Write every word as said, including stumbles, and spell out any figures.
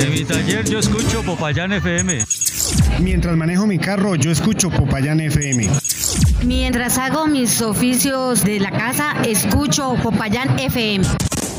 En mi taller yo escucho Popayán F M. Mientras manejo mi carro, yo escucho Popayán F M. Mientras hago mis oficios de la casa, escucho Popayán F M.